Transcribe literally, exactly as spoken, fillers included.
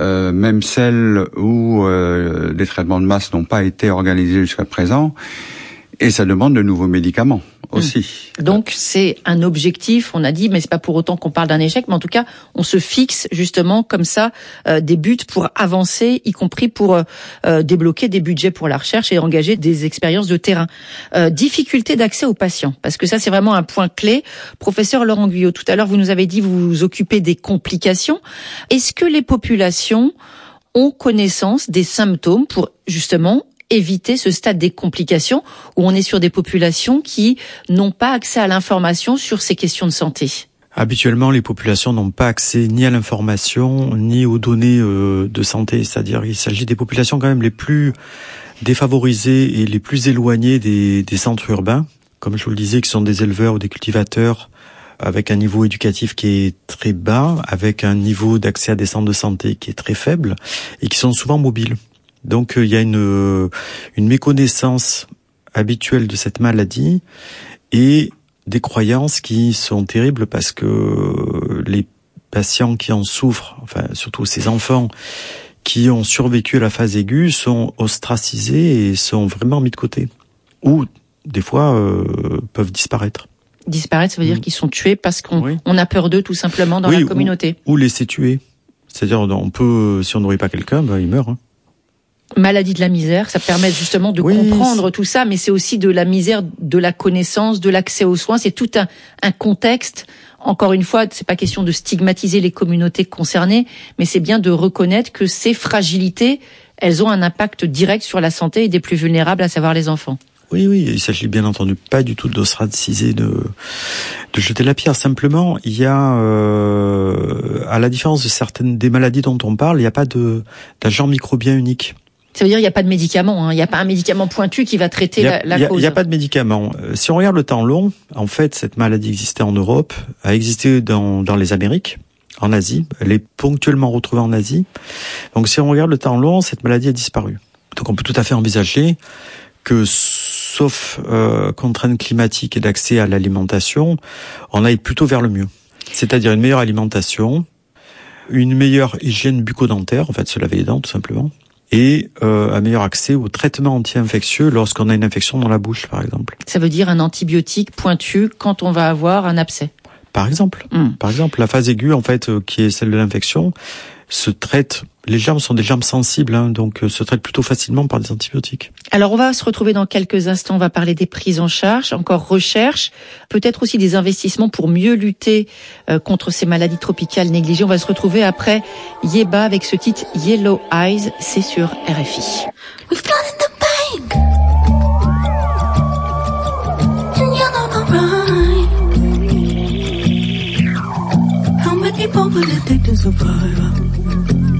euh, même celles où euh, des traitements de masse n'ont pas été organisés jusqu'à présent, et ça demande de nouveaux médicaments aussi. Donc c'est un objectif, on a dit, mais c'est pas pour autant qu'on parle d'un échec, mais en tout cas on se fixe justement comme ça euh, des buts pour avancer, y compris pour euh, débloquer des budgets pour la recherche et engager des expériences de terrain. Euh, difficulté d'accès aux patients, parce que ça c'est vraiment un point clé. Professeur Laurent Guyot, tout à l'heure vous nous avez dit vous vous occupez des complications. Est-ce que les populations ont connaissance des symptômes pour justement éviter ce stade des complications où on est sur des populations qui n'ont pas accès à l'information sur ces questions de santé? Habituellement, les populations n'ont pas accès ni à l'information, ni aux données euh, de santé. C'est-à-dire qu'il s'agit des populations quand même les plus défavorisées et les plus éloignées des, des centres urbains. Comme je vous le disais, qui sont des éleveurs ou des cultivateurs avec un niveau éducatif qui est très bas, avec un niveau d'accès à des centres de santé qui est très faible et qui sont souvent mobiles. Donc il y a une, une méconnaissance habituelle de cette maladie et des croyances qui sont terribles parce que les patients qui en souffrent, enfin surtout ces enfants qui ont survécu à la phase aiguë, sont ostracisés et sont vraiment mis de côté. Ou des fois euh, peuvent disparaître. Disparaître, ça veut dire mmh. qu'ils sont tués parce qu'on oui. on a peur d'eux tout simplement dans oui, la communauté. Ou, ou laisser tuer. C'est-à-dire on peut, si on nourrit pas quelqu'un, ben, il meurt. Hein. Maladie de la misère, ça permet justement de oui, comprendre tout ça, mais c'est aussi de la misère, de la connaissance, de l'accès aux soins. C'est tout un, un contexte. Encore une fois, c'est pas question de stigmatiser les communautés concernées, mais c'est bien de reconnaître que ces fragilités, elles ont un impact direct sur la santé des plus vulnérables, à savoir les enfants. Oui, oui, il s'agit bien entendu pas du tout d'ostraciser, de, de jeter la pierre. Simplement, il y a, euh, à la différence de certaines des maladies dont on parle, il n'y a pas de d'agent microbien unique. Ça veut dire qu'il n'y a pas de médicament, hein. Il n'y a pas un médicament pointu qui va traiter a, la, la cause. Il n'y a pas de médicament. Si on regarde le temps long, en fait, cette maladie existait en Europe, a existé dans, dans les Amériques, en Asie. Elle est ponctuellement retrouvée en Asie. Donc si on regarde le temps long, cette maladie a disparu. Donc on peut tout à fait envisager que, sauf euh, contraintes climatiques et d'accès à l'alimentation, on aille plutôt vers le mieux. C'est-à-dire une meilleure alimentation, une meilleure hygiène bucco-dentaire, en fait se laver les dents tout simplement, et euh, un meilleur accès aux traitements anti-infectieux lorsqu'on a une infection dans la bouche, par exemple. Ça veut dire un antibiotique pointu quand on va avoir un abcès. Par exemple. Mm. Par exemple, la phase aiguë, en fait, euh, qui est celle de l'infection, se traite. Les germes sont des germes sensibles, hein, donc euh, se traitent plutôt facilement par des antibiotiques. Alors, on va se retrouver dans quelques instants. On va parler des prises en charge, encore recherche, peut-être aussi des investissements pour mieux lutter euh, contre ces maladies tropicales négligées. On va se retrouver après Yeba avec ce titre Yellow Eyes. C'est sur R F I. We've got in the bank. And you're not right. How many people will it take to survive?